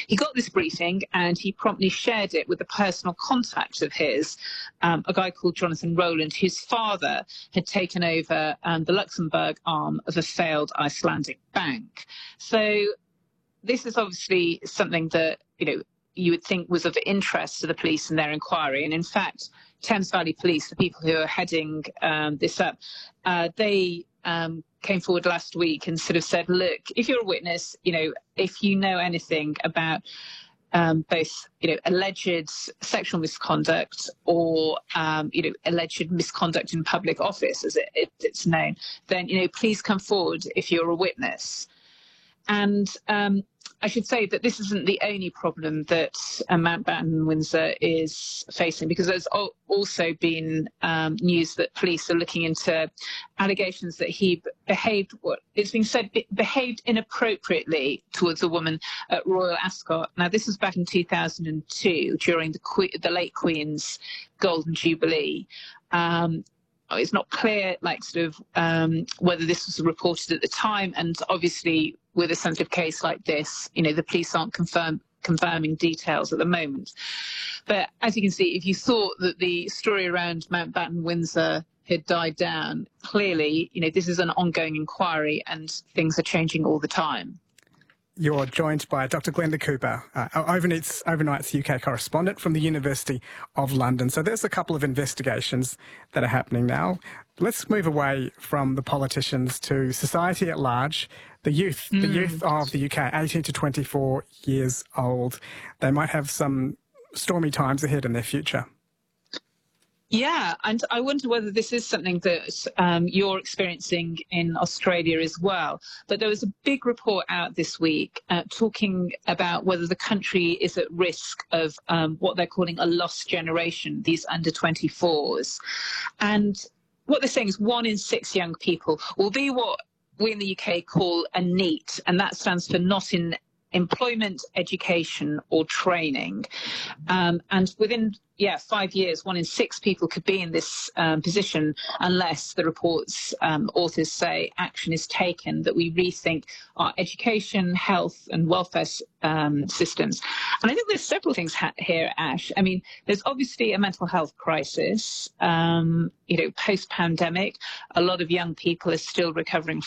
he got this briefing and he promptly shared it with a personal contact of his, a guy called Jonathan Rowland, whose father had taken over the Luxembourg arm of a failed Icelandic bank. So this is obviously something that, you would think was of interest to the police in their inquiry. And in fact, Thames Valley Police, the people who are heading this up, they came forward last week and sort of said, look, if you're a witness, if you know anything about both, alleged sexual misconduct or, alleged misconduct in public office, as it's known, then, please come forward if you're a witness. And I should say that this isn't the only problem that Mountbatten Windsor is facing, because there's also been news that police are looking into allegations that he behaved, what it's been said, behaved inappropriately towards a woman at Royal Ascot. Now, this was back in 2002 during the late Queen's Golden Jubilee. It's not clear, whether this was reported at the time, and obviously with a sensitive case like this, the police aren't confirming details at the moment. But as you can see, if you thought that the story around Mountbatten Windsor had died down, clearly, this is an ongoing inquiry and things are changing all the time. You're joined by Dr. Glenda Cooper, Overnight's UK correspondent from the University of London. So there's a couple of investigations that are happening now. Let's move away from the politicians to society at large. The youth of the UK, 18 to 24 years old. They might have some stormy times ahead in their future. Yeah, and I wonder whether this is something that you're experiencing in Australia as well. But there was a big report out this week talking about whether the country is at risk of what they're calling a lost generation, these under 24s. And what they're saying is 1 in 6 young people will be what we in the UK call a NEET, and that stands for not in employment, education or training. And within 5 years, 1 in 6 people could be in this position unless the report's authors say action is taken, that we rethink our education, health and welfare systems. And I think there's several things here, Ash. I mean, there's obviously a mental health crisis. Post-pandemic, a lot of young people are still recovering